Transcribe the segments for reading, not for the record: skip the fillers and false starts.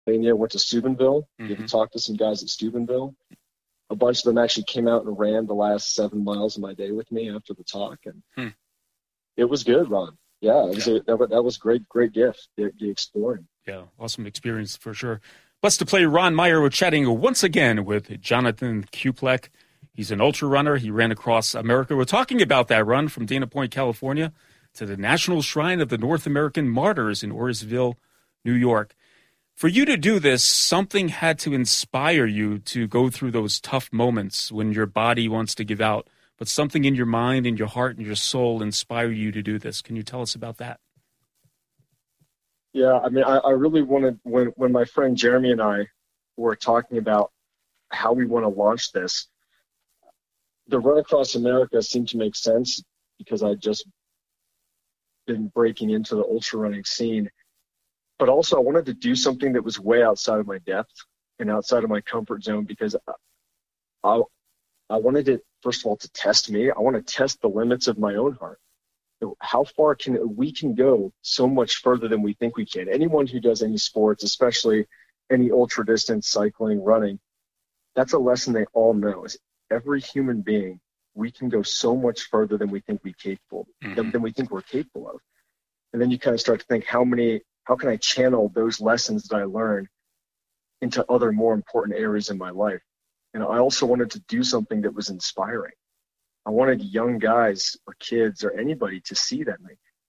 went to Steubenville. Get to talk to some guys at Steubenville. A bunch of them actually came out and ran the last 7 miles of my day with me after the talk, and it was good, Ron. Yeah, that was great gift, the exploring. Yeah, awesome experience for sure. Blessed to play Ron Meyer. We're chatting once again with Jonathan Kuplek. He's an ultra runner. He ran across America. We're talking about that run from Dana Point, California, to the National Shrine of the North American Martyrs in Orisville, New York. For you to do this, something had to inspire you to go through those tough moments when your body wants to give out, but something in your mind, in your heart, and your soul inspire you to do this. Can you tell us about that? Yeah, I mean, I really wanted, when my friend Jeremy and I were talking about how we want to launch this, the Run Across America seemed to make sense because I'd just been breaking into the ultra running scene. But also I wanted to do something that was way outside of my depth and outside of my comfort zone, because I wanted it, first of all, to test me. I want to test the limits of my own heart. How far we can go so much further than we think we can. Anyone who does any sports, especially any ultra distance, cycling, running, that's a lesson they all know. Is every human being, we can go so much further than we think we're capable of. And then you kind of start to think, how can I channel those lessons that I learned into other more important areas in my life? And I also wanted to do something that was inspiring. I wanted young guys or kids or anybody to see that.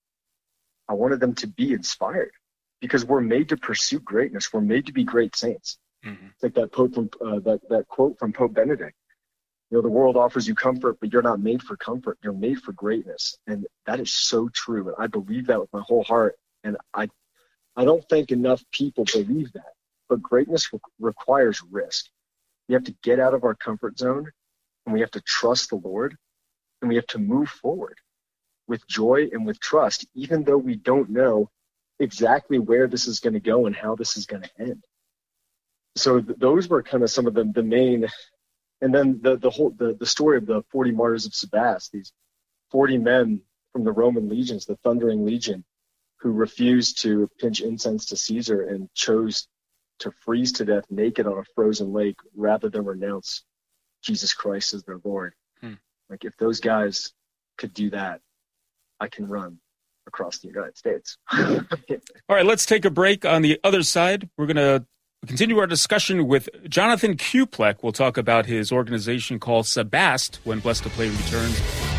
I wanted them to be inspired, because we're made to pursue greatness. We're made to be great saints. It's like that quote from Pope Benedict. The world offers you comfort, but you're not made for comfort. You're made for greatness. And that is so true. And I believe that with my whole heart. And I don't think enough people believe that. But greatness requires risk. We have to get out of our comfort zone, and we have to trust the Lord, and we have to move forward with joy and with trust, even though we don't know exactly where this is going to go and how this is going to end. So those were kind of some of the main. And then the story of the 40 martyrs of Sebaste, these 40 men from the Roman legions, the Thundering Legion, who refused to pinch incense to Caesar and chose to freeze to death naked on a frozen lake rather than renounce Jesus Christ as their Lord. Like, if those guys could do that, I can run across the United States. All right, let's take a break. On the other side, we're going to continue our discussion with Jonathan Kuplek. We'll talk about his organization called Sebaste when Blessed to Play returns.